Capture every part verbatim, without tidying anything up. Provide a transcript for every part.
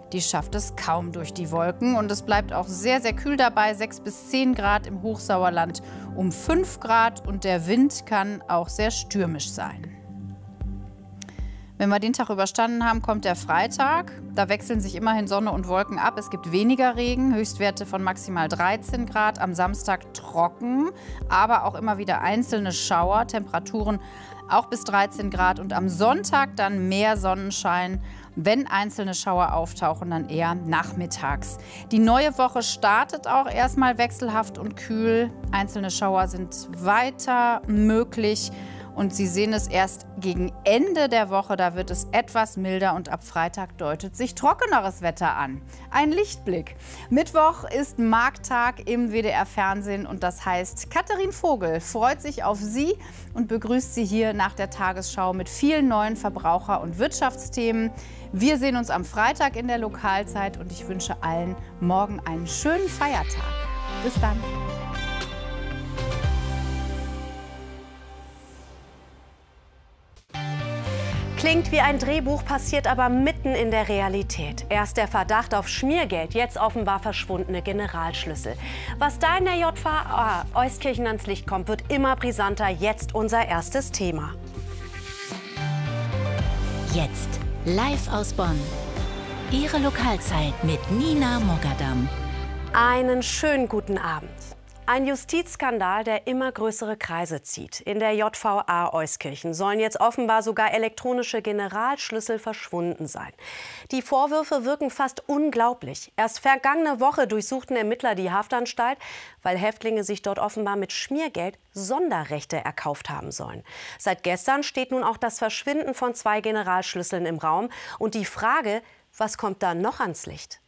die schafft es kaum durch die Wolken. Und es bleibt auch sehr, sehr kühl dabei, sechs bis zehn Grad im Hochsauerland, um fünf Grad. Und der Wind kann auch sehr stürmisch sein. Wenn wir den Tag überstanden haben, kommt der Freitag. Da wechseln sich immerhin Sonne und Wolken ab. Es gibt weniger Regen, Höchstwerte von maximal dreizehn Grad. Am Samstag trocken, aber auch immer wieder einzelne Schauer. Temperaturen auch bis dreizehn Grad. Und am Sonntag dann mehr Sonnenschein. Wenn einzelne Schauer auftauchen, dann eher nachmittags. Die neue Woche startet auch erstmal wechselhaft und kühl. Einzelne Schauer sind weiter möglich. Und Sie sehen es erst gegen Ende der Woche, da wird es etwas milder und ab Freitag deutet sich trockeneres Wetter an. Ein Lichtblick. Mittwoch ist Markttag im W D R-Fernsehen und das heißt, Katharin Vogel freut sich auf Sie und begrüßt Sie hier nach der Tagesschau mit vielen neuen Verbraucher- und Wirtschaftsthemen. Wir sehen uns am Freitag in der Lokalzeit und ich wünsche allen morgen einen schönen Feiertag. Bis dann. Klingt wie ein Drehbuch, passiert aber mitten in der Realität. Erst der Verdacht auf Schmiergeld, jetzt offenbar verschwundene Generalschlüssel. Was da in der J V A Euskirchen ans Licht kommt, wird immer brisanter. Jetzt unser erstes Thema. Jetzt live aus Bonn. Ihre Lokalzeit mit Nina Mogadam. Einen schönen guten Abend. Ein Justizskandal, der immer größere Kreise zieht. In der J V A Euskirchen sollen jetzt offenbar sogar elektronische Generalschlüssel verschwunden sein. Die Vorwürfe wirken fast unglaublich. Erst vergangene Woche durchsuchten Ermittler die Haftanstalt, weil Häftlinge sich dort offenbar mit Schmiergeld Sonderrechte erkauft haben sollen. Seit gestern steht nun auch das Verschwinden von zwei Generalschlüsseln im Raum. Und die Frage, was kommt da noch ans Licht?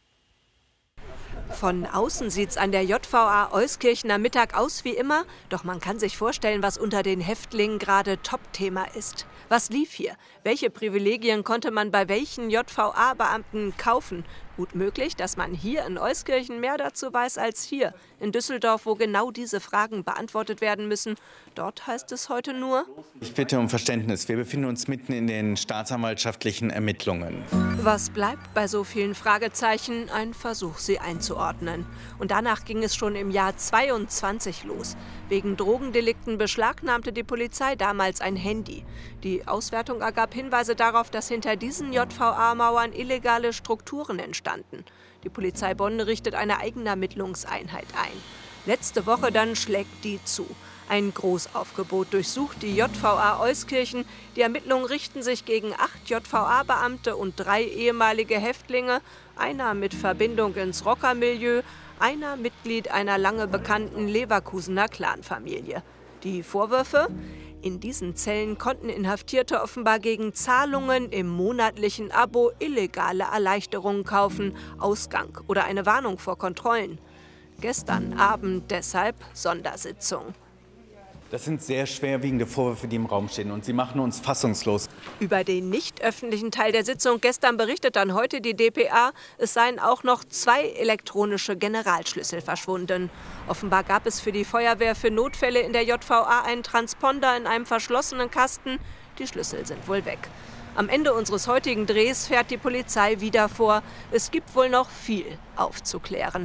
Von außen sieht's an der J V A Euskirchen am Mittag aus wie immer, doch man kann sich vorstellen, was unter den Häftlingen gerade Top-Thema ist. Was lief hier? Welche Privilegien konnte man bei welchen J V A-Beamten kaufen? Gut möglich, dass man hier in Euskirchen mehr dazu weiß als hier in Düsseldorf, wo genau diese Fragen beantwortet werden müssen. Dort heißt es heute nur: Ich bitte um Verständnis. Wir befinden uns mitten in den staatsanwaltschaftlichen Ermittlungen. Was bleibt bei so vielen Fragezeichen? Ein Versuch, sie einzuordnen. Und danach ging es schon im Jahr zweiundzwanzig los. Wegen Drogendelikten beschlagnahmte die Polizei damals ein Handy. Die Auswertung ergab Hinweise darauf, dass hinter diesen J V A-Mauern illegale Strukturen entstanden. Die Polizei Bonn richtet eine eigene Ermittlungseinheit ein. Letzte Woche dann schlägt die zu. Ein Großaufgebot durchsucht die J V A Euskirchen. Die Ermittlungen richten sich gegen acht J V A-Beamte und drei ehemalige Häftlinge. Einer mit Verbindung ins Rockermilieu, einer Mitglied einer lange bekannten Leverkusener Clanfamilie. Die Vorwürfe? In diesen Zellen konnten Inhaftierte offenbar gegen Zahlungen im monatlichen Abo illegale Erleichterungen kaufen, Ausgang oder eine Warnung vor Kontrollen. Gestern Abend deshalb Sondersitzung. Das sind sehr schwerwiegende Vorwürfe, die im Raum stehen, und sie machen uns fassungslos. Über den nicht öffentlichen Teil der Sitzung gestern berichtet dann heute die D P A, es seien auch noch zwei elektronische Generalschlüssel verschwunden. Offenbar gab es für die Feuerwehr für Notfälle in der J V A einen Transponder in einem verschlossenen Kasten. Die Schlüssel sind wohl weg. Am Ende unseres heutigen Drehs fährt die Polizei wieder vor. Es gibt wohl noch viel aufzuklären.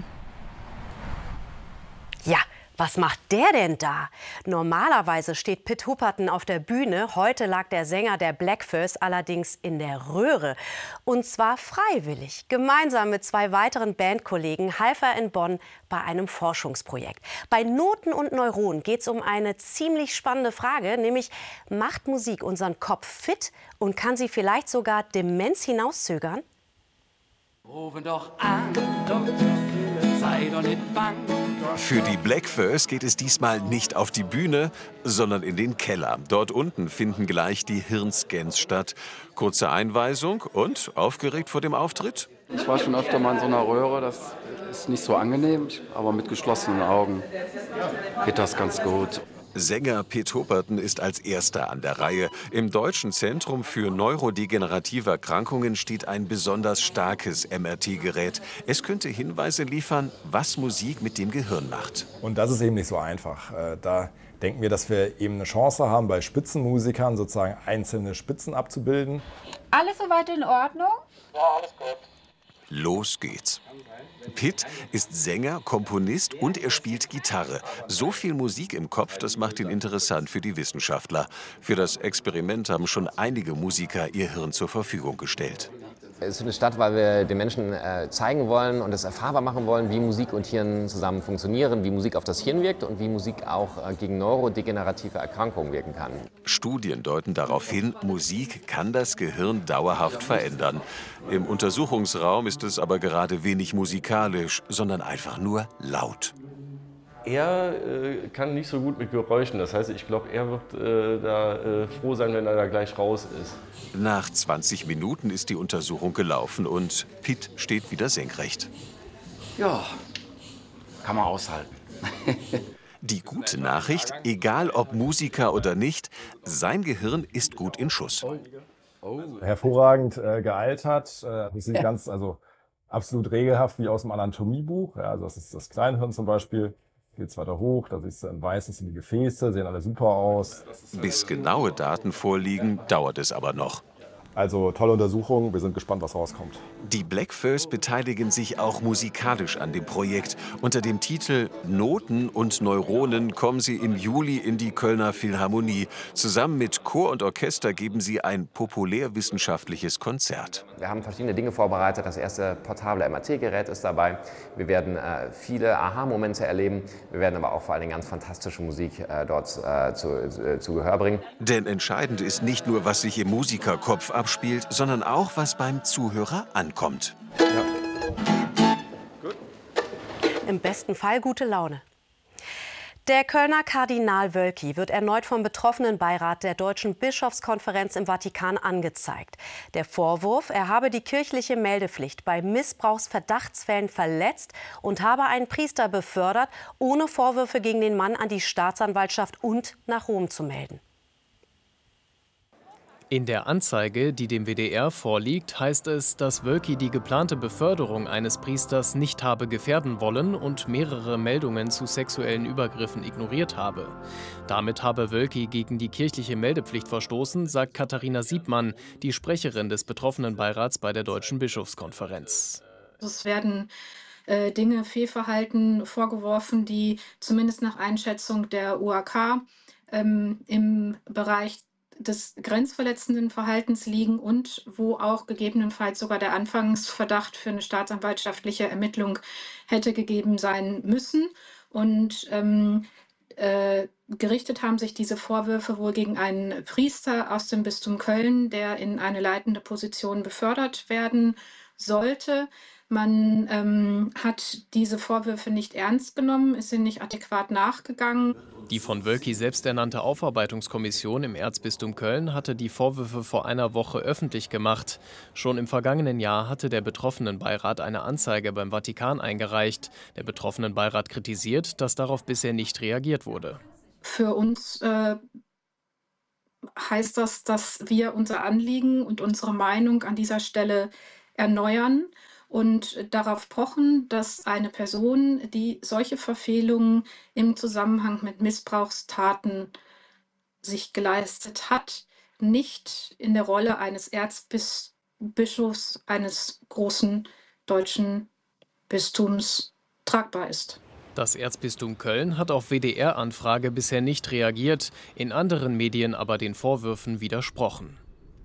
Ja. Was macht der denn da? Normalerweise steht Pit Hupperton auf der Bühne. Heute lag der Sänger der Bläckfoes allerdings in der Röhre. Und zwar freiwillig. Gemeinsam mit zwei weiteren Bandkollegen half er in Bonn bei einem Forschungsprojekt. Bei Noten und Neuronen geht es um eine ziemlich spannende Frage, nämlich: Macht Musik unseren Kopf fit und kann sie vielleicht sogar Demenz hinauszögern? Rufen doch an, Doktor, sei doch nicht bang. Für die Bläckfoes geht es diesmal nicht auf die Bühne, sondern in den Keller. Dort unten finden gleich die Hirnscans statt. Kurze Einweisung und aufgeregt vor dem Auftritt? Ich war schon öfter mal in so einer Röhre, das ist nicht so angenehm, aber mit geschlossenen Augen geht das ganz gut. Sänger Pit Hupperton ist als erster an der Reihe. Im Deutschen Zentrum für neurodegenerative Erkrankungen steht ein besonders starkes M R T-Gerät. Es könnte Hinweise liefern, was Musik mit dem Gehirn macht. Und das ist eben nicht so einfach. Da denken wir, dass wir eben eine Chance haben, bei Spitzenmusikern sozusagen einzelne Spitzen abzubilden. Alles soweit in Ordnung? Ja, alles gut. Los geht's. Pitt ist Sänger, Komponist und er spielt Gitarre. So viel Musik im Kopf, das macht ihn interessant für die Wissenschaftler. Für das Experiment haben schon einige Musiker ihr Hirn zur Verfügung gestellt. Es ist eine Stadt, weil wir den Menschen äh, zeigen wollen und es erfahrbar machen wollen, wie Musik und Hirn zusammen funktionieren, wie Musik auf das Hirn wirkt und wie Musik auch äh, gegen neurodegenerative Erkrankungen wirken kann. Studien deuten darauf hin, Musik kann das Gehirn dauerhaft verändern. Im Untersuchungsraum ist es aber gerade wenig musikalisch, sondern einfach nur laut. Er äh, kann nicht so gut mit Geräuschen, das heißt, ich glaube, er wird äh, da äh, froh sein, wenn er da gleich raus ist. Nach zwanzig Minuten ist die Untersuchung gelaufen und Pitt steht wieder senkrecht. Ja, kann man aushalten. Die gute Nachricht, egal ob Musiker oder nicht, sein Gehirn ist gut in Schuss. Hervorragend äh, gealtert, äh, das sieht ganz, also absolut regelhaft wie aus dem Anatomiebuch. Ja, also das ist das Kleinhirn zum Beispiel. Geht's weiter hoch, da siehst du ein weißes in die Gefäße, sehen alle super aus. Bis genaue Daten vorliegen, dauert es aber noch. Also tolle Untersuchung, wir sind gespannt, was rauskommt. Die Blackfurs beteiligen sich auch musikalisch an dem Projekt. Unter dem Titel Noten und Neuronen kommen sie im Juli in die Kölner Philharmonie. Zusammen mit Chor und Orchester geben sie ein populärwissenschaftliches Konzert. Wir haben verschiedene Dinge vorbereitet. Das erste portable M R T-Gerät ist dabei. Wir werden äh, viele Aha-Momente erleben. Wir werden aber auch vor allem ganz fantastische Musik äh, dort äh, zu, äh, zu Gehör bringen. Denn entscheidend ist nicht nur, was sich im Musikerkopf abspielt, spielt, sondern auch, was beim Zuhörer ankommt. Ja. Gut. Im besten Fall gute Laune. Der Kölner Kardinal Wölki wird erneut vom Betroffenenbeirat der Deutschen Bischofskonferenz im Vatikan angezeigt. Der Vorwurf, er habe die kirchliche Meldepflicht bei Missbrauchsverdachtsfällen verletzt und habe einen Priester befördert, ohne Vorwürfe gegen den Mann an die Staatsanwaltschaft und nach Rom zu melden. In der Anzeige, die dem W D R vorliegt, heißt es, dass Wölki die geplante Beförderung eines Priesters nicht habe gefährden wollen und mehrere Meldungen zu sexuellen Übergriffen ignoriert habe. Damit habe Wölki gegen die kirchliche Meldepflicht verstoßen, sagt Katharina Siebmann, die Sprecherin des Betroffenenbeirats bei der Deutschen Bischofskonferenz. Es werden äh, Dinge, Fehlverhalten vorgeworfen, die zumindest nach Einschätzung der U A K ähm, im Bereich des grenzverletzenden Verhaltens liegen und wo auch gegebenenfalls sogar der Anfangsverdacht für eine staatsanwaltschaftliche Ermittlung hätte gegeben sein müssen. Und ähm, äh, gerichtet haben sich diese Vorwürfe wohl gegen einen Priester aus dem Bistum Köln, der in eine leitende Position befördert werden sollte. Man ähm, hat diese Vorwürfe nicht ernst genommen, ist ihnen nicht adäquat nachgegangen. Die von Wölki selbst ernannte Aufarbeitungskommission im Erzbistum Köln hatte die Vorwürfe vor einer Woche öffentlich gemacht. Schon im vergangenen Jahr hatte der Betroffenenbeirat eine Anzeige beim Vatikan eingereicht. Der Betroffenenbeirat kritisiert, dass darauf bisher nicht reagiert wurde. Für uns äh, heißt das, dass wir unser Anliegen und unsere Meinung an dieser Stelle erneuern und darauf pochen, dass eine Person, die solche Verfehlungen im Zusammenhang mit Missbrauchstaten sich geleistet hat, nicht in der Rolle eines Erzbischofs eines großen deutschen Bistums tragbar ist. Das Erzbistum Köln hat auf W D R-Anfrage bisher nicht reagiert, in anderen Medien aber den Vorwürfen widersprochen.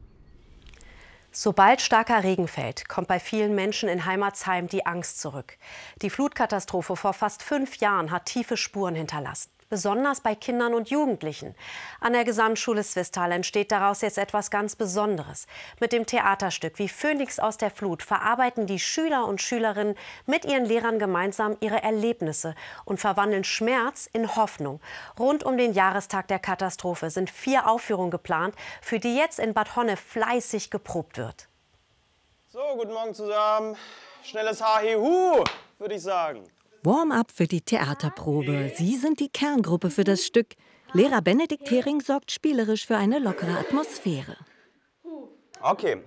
Sobald starker Regen fällt, kommt bei vielen Menschen in Heimatsheim die Angst zurück. Die Flutkatastrophe vor fast fünf Jahren hat tiefe Spuren hinterlassen, besonders bei Kindern und Jugendlichen. An der Gesamtschule Swisttal entsteht daraus jetzt etwas ganz Besonderes. Mit dem Theaterstück Wie Phönix aus der Flut verarbeiten die Schüler und Schülerinnen mit ihren Lehrern gemeinsam ihre Erlebnisse und verwandeln Schmerz in Hoffnung. Rund um den Jahrestag der Katastrophe sind vier Aufführungen geplant, für die jetzt in Bad Honnef fleißig geprobt wird. So, guten Morgen zusammen. Schnelles Ha-He-Hu, würde ich sagen. Warm-up für die Theaterprobe. Sie sind die Kerngruppe für das Stück. Lehrer Benedikt Hering sorgt spielerisch für eine lockere Atmosphäre. Okay.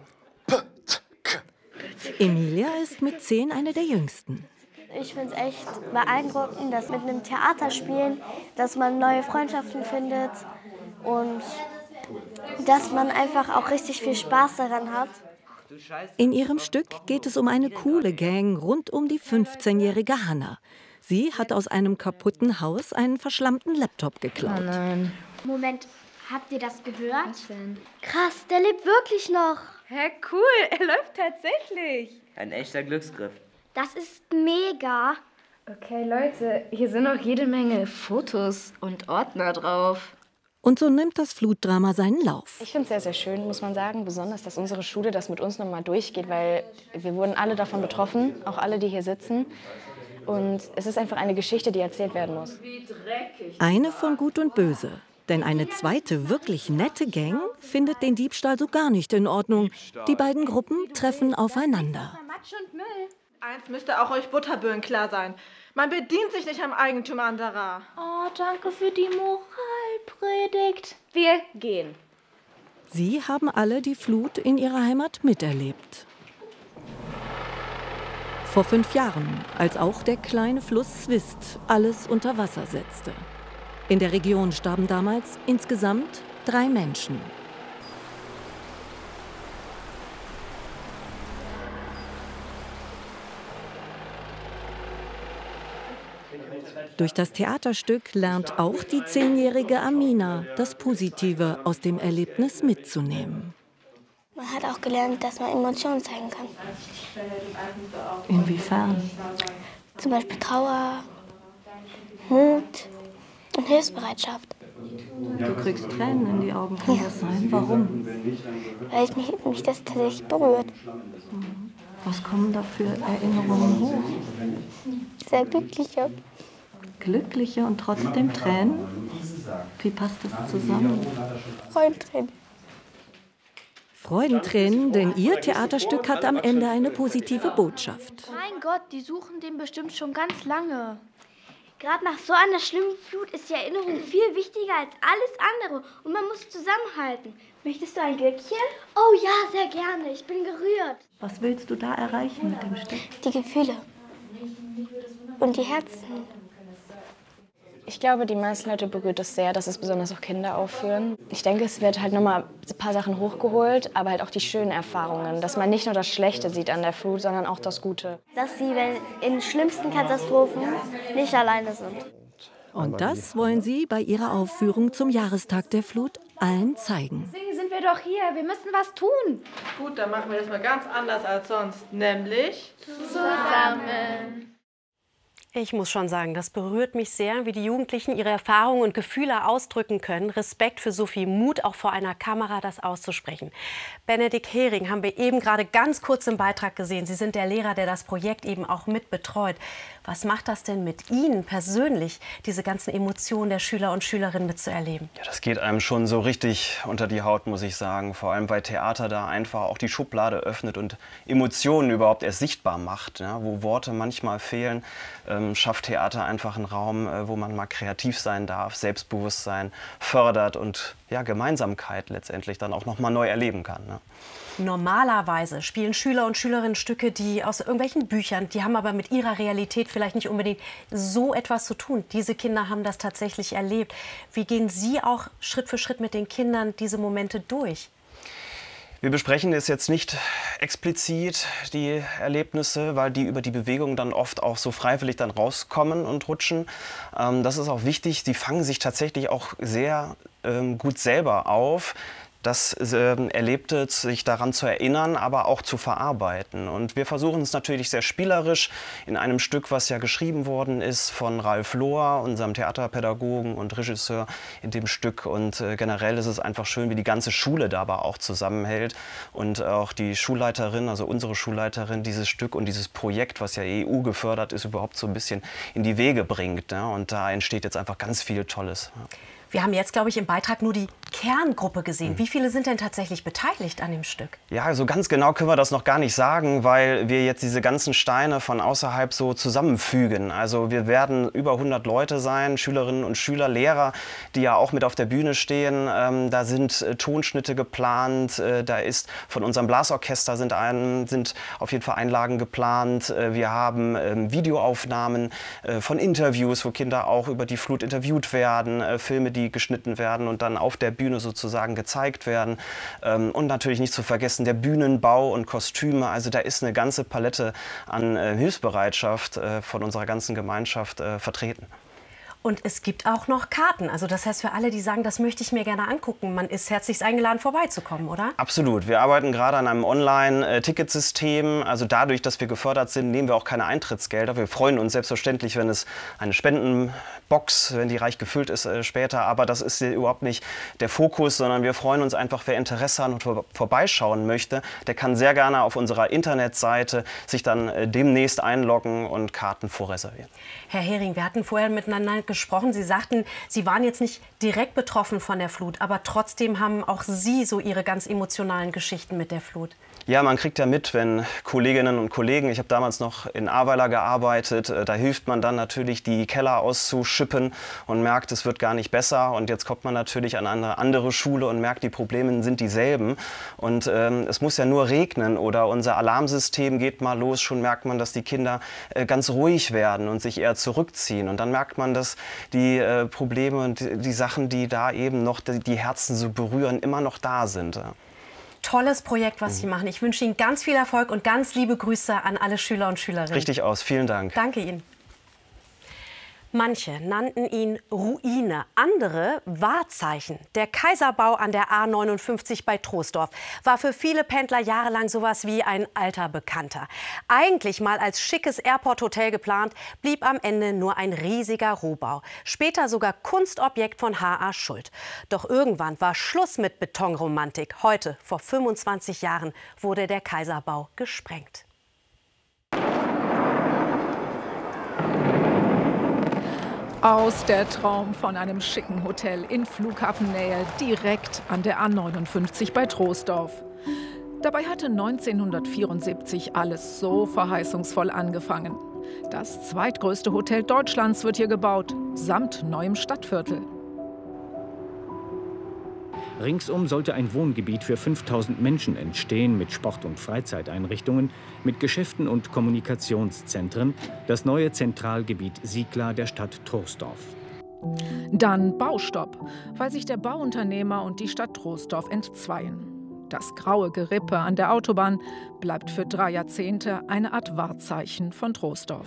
Emilia ist mit zehn eine der jüngsten. Ich finde es echt beeindruckend, dass mit einem Theaterspielen, dass man neue Freundschaften findet und dass man einfach auch richtig viel Spaß daran hat. In ihrem Stück geht es um eine coole Gang rund um die fünfzehnjährige Hannah. Sie hat aus einem kaputten Haus einen verschlammten Laptop geklaut. Oh nein. Moment, habt ihr das gehört? Was denn? Krass, der lebt wirklich noch. Hä, cool, er läuft tatsächlich. Ein echter Glücksgriff. Das ist mega. Okay, Leute, hier sind noch jede Menge Fotos und Ordner drauf. Und so nimmt das Flutdrama seinen Lauf. Ich finde es sehr, sehr schön, muss man sagen. Besonders, dass unsere Schule das mit uns nochmal durchgeht, weil wir wurden alle davon betroffen, auch alle, die hier sitzen. Und es ist einfach eine Geschichte, die erzählt werden muss. Eine von Gut und Böse. Denn eine zweite, wirklich nette Gang findet den Diebstahl so gar nicht in Ordnung. Die beiden Gruppen treffen aufeinander. Eins müsste auch euch Butterbirnen klar sein. Man bedient sich nicht am Eigentum anderer. Oh, danke für die Moralpredigt. Wir gehen. Sie haben alle die Flut in ihrer Heimat miterlebt. Vor fünf Jahren, als auch der kleine Fluss Swist alles unter Wasser setzte. In der Region starben damals insgesamt drei Menschen. Durch das Theaterstück lernt auch die zehnjährige Amina, das Positive aus dem Erlebnis mitzunehmen. Man hat auch gelernt, dass man Emotionen zeigen kann. Inwiefern? Zum Beispiel Trauer, Mut und Hilfsbereitschaft. Du kriegst Tränen in die Augen, kann das sein? Warum? Weil ich mich, mich das tatsächlich berührt. Was kommen da für Erinnerungen hoch? Sehr glücklicher. Glückliche und trotzdem Tränen? Wie passt das zusammen? Freudentränen. Freudentränen, denn ihr Theaterstück hat am Ende eine positive Botschaft. Mein Gott, die suchen den bestimmt schon ganz lange. Gerade nach so einer schlimmen Flut ist die Erinnerung viel wichtiger als alles andere. Und man muss zusammenhalten. Möchtest du ein Glöckchen? Oh ja, sehr gerne. Ich bin gerührt. Was willst du da erreichen mit dem Stück? Die Gefühle. Und die Herzen. Ich glaube, die meisten Leute berührt es sehr, dass es besonders auch Kinder aufführen. Ich denke, es wird halt nochmal ein paar Sachen hochgeholt, aber halt auch die schönen Erfahrungen. Dass man nicht nur das Schlechte sieht an der Flut, sondern auch das Gute. Dass sie in schlimmsten Katastrophen nicht alleine sind. Und das wollen sie bei ihrer Aufführung zum Jahrestag der Flut allen zeigen. Deswegen sind wir doch hier. Wir müssen was tun. Gut, dann machen wir das mal ganz anders als sonst. Nämlich zusammen. Ich muss schon sagen, das berührt mich sehr, wie die Jugendlichen ihre Erfahrungen und Gefühle ausdrücken können. Respekt für so viel Mut, auch vor einer Kamera das auszusprechen. Benedikt Hering haben wir eben gerade ganz kurz im Beitrag gesehen. Sie sind der Lehrer, der das Projekt eben auch mit betreut. Was macht das denn mit Ihnen persönlich, diese ganzen Emotionen der Schüler und Schülerinnen mitzuerleben? Ja, das geht einem schon so richtig unter die Haut, muss ich sagen. Vor allem, weil Theater da einfach auch die Schublade öffnet und Emotionen überhaupt erst sichtbar macht. Ja, wo Worte manchmal fehlen, ähm, schafft Theater einfach einen Raum, äh, wo man mal kreativ sein darf, Selbstbewusstsein fördert und ja, Gemeinsamkeit letztendlich dann auch noch mal neu erleben kann. Ne? Normalerweise spielen Schüler und Schülerinnen Stücke, die aus irgendwelchen Büchern, die haben aber mit ihrer Realität vielleicht nicht unbedingt so etwas zu tun. Diese Kinder haben das tatsächlich erlebt. Wie gehen Sie auch Schritt für Schritt mit den Kindern diese Momente durch? Wir besprechen es jetzt nicht explizit, die Erlebnisse, weil die über die Bewegung dann oft auch so freiwillig dann rauskommen und rutschen. Ähm, das ist auch wichtig, die fangen sich tatsächlich auch sehr ähm, gut selber auf. Das äh, Erlebte, sich daran zu erinnern, aber auch zu verarbeiten. Und wir versuchen es natürlich sehr spielerisch in einem Stück, was ja geschrieben worden ist von Ralf Lohr, unserem Theaterpädagogen und Regisseur in dem Stück. Und äh, generell ist es einfach schön, wie die ganze Schule dabei auch zusammenhält. Und auch die Schulleiterin, also unsere Schulleiterin, dieses Stück und dieses Projekt, was ja E U gefördert ist, überhaupt so ein bisschen in die Wege bringt. Ne? Und da entsteht jetzt einfach ganz viel Tolles. Ja. Wir haben jetzt, glaube ich, im Beitrag nur die Kerngruppe gesehen. Wie viele sind denn tatsächlich beteiligt an dem Stück? Ja, also ganz genau können wir das noch gar nicht sagen, weil wir jetzt diese ganzen Steine von außerhalb so zusammenfügen. Also wir werden über hundert Leute sein, Schülerinnen und Schüler, Lehrer, die ja auch mit auf der Bühne stehen. Ähm, da sind äh, Tonschnitte geplant, äh, da ist von unserem Blasorchester sind, ein, sind auf jeden Fall Einlagen geplant. Äh, wir haben äh, Videoaufnahmen äh, von Interviews, wo Kinder auch über die Flut interviewt werden, äh, Filme, die die geschnitten werden und dann auf der Bühne sozusagen gezeigt werden. Ähm, und natürlich nicht zu vergessen der Bühnenbau und Kostüme. Also da ist eine ganze Palette an äh, Hilfsbereitschaft äh, von unserer ganzen Gemeinschaft äh, vertreten. Und es gibt auch noch Karten. Also das heißt, für alle, die sagen, das möchte ich mir gerne angucken, man ist herzlich eingeladen, vorbeizukommen, oder? Absolut. Wir arbeiten gerade an einem Online-Ticketsystem. Also dadurch, dass wir gefördert sind, nehmen wir auch keine Eintrittsgelder. Wir freuen uns selbstverständlich, wenn es eine Spendenbox, wenn die reich gefüllt ist, äh, später. Aber das ist überhaupt nicht der Fokus, sondern wir freuen uns einfach, wer Interesse hat und vor vorbeischauen möchte, der kann sehr gerne auf unserer Internetseite sich dann äh, demnächst einloggen und Karten vorreservieren. Herr Hering, wir hatten vorher miteinander gesprochen. Sie sagten, Sie waren jetzt nicht direkt betroffen von der Flut, aber trotzdem haben auch Sie so Ihre ganz emotionalen Geschichten mit der Flut. Ja, man kriegt ja mit, wenn Kolleginnen und Kollegen, ich habe damals noch in Ahrweiler gearbeitet, da hilft man dann natürlich, die Keller auszuschippen und merkt, es wird gar nicht besser. Und jetzt kommt man natürlich an eine andere Schule und merkt, die Probleme sind dieselben. Und ähm, es muss ja nur regnen oder unser Alarmsystem geht mal los, schon merkt man, dass die Kinder äh, ganz ruhig werden und sich eher zurückziehen. Und dann merkt man, dass die äh, Probleme und die, die Sachen, die da eben noch die, die Herzen so berühren, immer noch da sind. Tolles Projekt, was Sie machen. Ich wünsche Ihnen ganz viel Erfolg und ganz liebe Grüße an alle Schüler und Schülerinnen. Richtig aus. Vielen Dank. Danke Ihnen. Manche nannten ihn Ruine, andere Wahrzeichen. Der Kaiserbau an der A neunundfünfzig bei Troisdorf war für viele Pendler jahrelang sowas wie ein alter Bekannter. Eigentlich mal als schickes Airport-Hotel geplant, blieb am Ende nur ein riesiger Rohbau. Später sogar Kunstobjekt von H A Schuld. Doch irgendwann war Schluss mit Betonromantik. Heute, vor fünfundzwanzig Jahren, wurde der Kaiserbau gesprengt. Aus der Traum von einem schicken Hotel in Flughafennähe, direkt an der A neunundfünfzig bei Troisdorf. Dabei hatte neunzehnhundertvierundsiebzig alles so verheißungsvoll angefangen. Das zweitgrößte Hotel Deutschlands wird hier gebaut, samt neuem Stadtviertel. Ringsum sollte ein Wohngebiet für fünftausend Menschen entstehen, mit Sport- und Freizeiteinrichtungen, mit Geschäften und Kommunikationszentren, das neue Zentralgebiet Sigla der Stadt Troisdorf. Dann Baustopp, weil sich der Bauunternehmer und die Stadt Troisdorf entzweien. Das graue Gerippe an der Autobahn bleibt für drei Jahrzehnte eine Art Wahrzeichen von Troisdorf.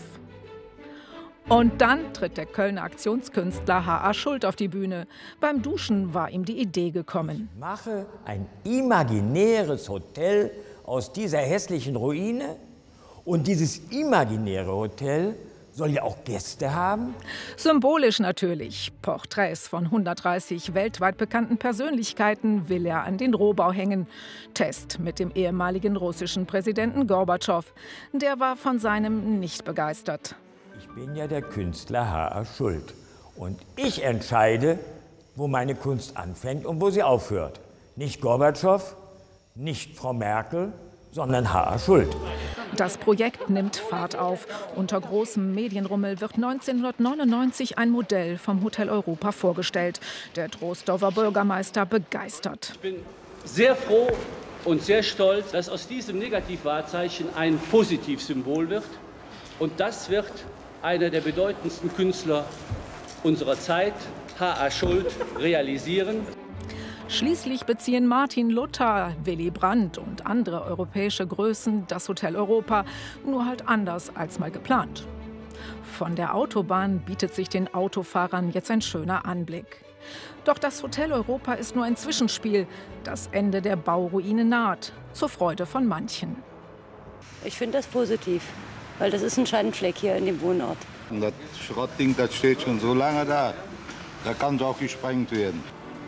Und dann tritt der Kölner Aktionskünstler H A Schuld auf die Bühne. Beim Duschen war ihm die Idee gekommen. Ich mache ein imaginäres Hotel aus dieser hässlichen Ruine. Und dieses imaginäre Hotel soll ja auch Gäste haben. Symbolisch natürlich. Porträts von hundertdreißig weltweit bekannten Persönlichkeiten will er an den Rohbau hängen. Test mit dem ehemaligen russischen Präsidenten Gorbatschow. Der war von seinem nicht begeistert. Ich bin ja der Künstler H A Schuld. Und ich entscheide, wo meine Kunst anfängt und wo sie aufhört. Nicht Gorbatschow, nicht Frau Merkel, sondern H A Schuld. Das Projekt nimmt Fahrt auf. Unter großem Medienrummel wird neunzehnhundertneunundneunzig ein Modell vom Hotel Europa vorgestellt. Der Troisdorfer Bürgermeister begeistert. Ich bin sehr froh und sehr stolz, dass aus diesem Negativwahrzeichen ein Positivsymbol wird. Und das wird einer der bedeutendsten Künstler unserer Zeit, H A Schuld, realisieren. Schließlich beziehen Martin Luther, Willy Brandt und andere europäische Größen das Hotel Europa, nur halt anders als mal geplant. Von der Autobahn bietet sich den Autofahrern jetzt ein schöner Anblick. Doch das Hotel Europa ist nur ein Zwischenspiel. Das Ende der Bauruine naht, zur Freude von manchen. Ich finde das positiv, weil das ist ein Schattenfleck hier in dem Wohnort. Und das Schrottding, das steht schon so lange da. Da kann es auch gesprengt werden.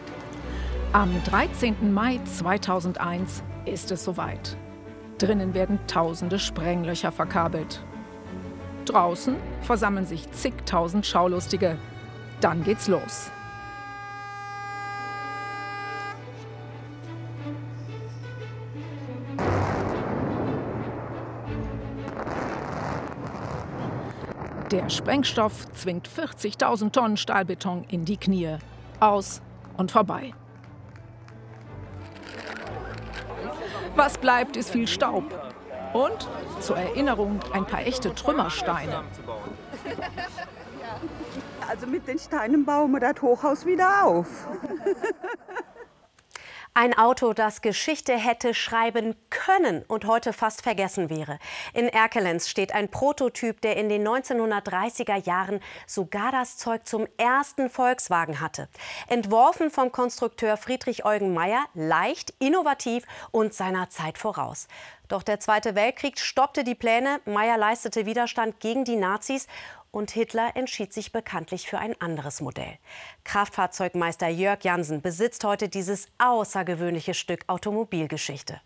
Am dreizehnten Mai zweitausendeins ist es soweit. Drinnen werden tausende Sprenglöcher verkabelt. Draußen versammeln sich zigtausend Schaulustige. Dann geht's los. Der Sprengstoff zwingt vierzigtausend Tonnen Stahlbeton in die Knie. Aus und vorbei. Was bleibt, ist viel Staub. Und zur Erinnerung ein paar echte Trümmersteine. Also mit den Steinen bauen wir das Hochhaus wieder auf. Ein Auto, das Geschichte hätte schreiben können und heute fast vergessen wäre. In Erkelenz steht ein Prototyp, der in den neunzehnhundertdreißiger Jahren sogar das Zeug zum ersten Volkswagen hatte. Entworfen vom Konstrukteur Friedrich Eugen Meyer, leicht, innovativ und seiner Zeit voraus. Doch der Zweite Weltkrieg stoppte die Pläne, Meyer leistete Widerstand gegen die Nazis und Hitler entschied sich bekanntlich für ein anderes Modell. Kraftfahrzeugmeister Jörg Jansen besitzt heute dieses außergewöhnliche Stück Automobilgeschichte.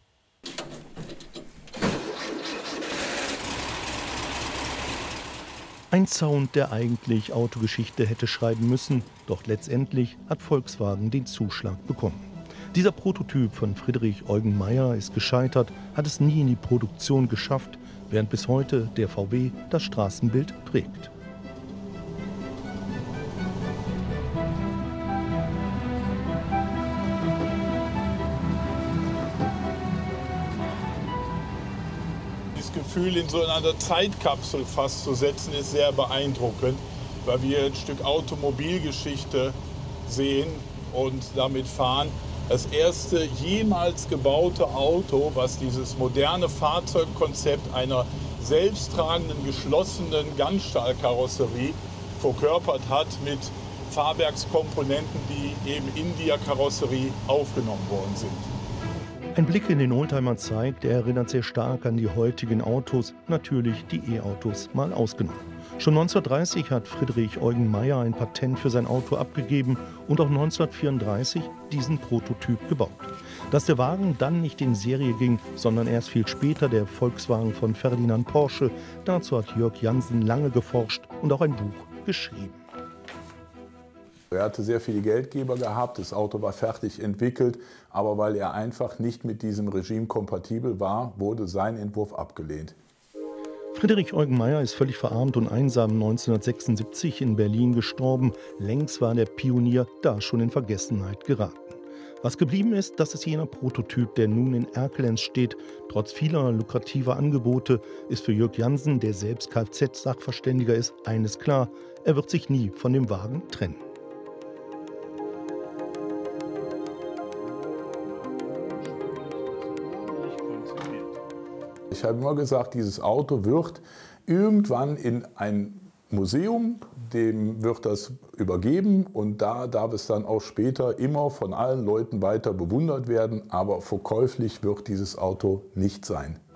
Ein Sound, der eigentlich Autogeschichte hätte schreiben müssen, doch letztendlich hat Volkswagen den Zuschlag bekommen. Dieser Prototyp von Friedrich Eugen Meyer ist gescheitert, hat es nie in die Produktion geschafft, während bis heute der V W das Straßenbild prägt. Das Gefühl, in so einer Zeitkapsel fast zu setzen, ist sehr beeindruckend, weil wir ein Stück Automobilgeschichte sehen und damit fahren. Das erste jemals gebaute Auto, was dieses moderne Fahrzeugkonzept einer selbsttragenden, geschlossenen Ganzstahlkarosserie verkörpert hat mit Fahrwerkskomponenten, die eben in die Karosserie aufgenommen worden sind. Ein Blick in den Oldtimer zeigt, er erinnert sehr stark an die heutigen Autos, natürlich die E-Autos mal ausgenommen. Schon neunzehnhundertdreißig hat Friedrich Eugen Meyer ein Patent für sein Auto abgegeben und auch neunzehnhundertvierunddreißig diesen Prototyp gebaut. Dass der Wagen dann nicht in Serie ging, sondern erst viel später der Volkswagen von Ferdinand Porsche, dazu hat Jörg Jansen lange geforscht und auch ein Buch geschrieben. Er hatte sehr viele Geldgeber gehabt, das Auto war fertig entwickelt, aber weil er einfach nicht mit diesem Regime kompatibel war, wurde sein Entwurf abgelehnt. Friedrich Eugen Meyer ist völlig verarmt und einsam neunzehnhundertsechsundsiebzig in Berlin gestorben. Längst war der Pionier da schon in Vergessenheit geraten. Was geblieben ist, das ist jener Prototyp, der nun in Erkelenz steht. Trotz vieler lukrativer Angebote ist für Jörg Jansen, der selbst Kfz-Sachverständiger ist, eines klar: Er wird sich nie von dem Wagen trennen. Ich habe immer gesagt, dieses Auto wird irgendwann in ein Museum, dem wird das übergeben und da darf es dann auch später immer von allen Leuten weiter bewundert werden, aber verkäuflich wird dieses Auto nicht sein.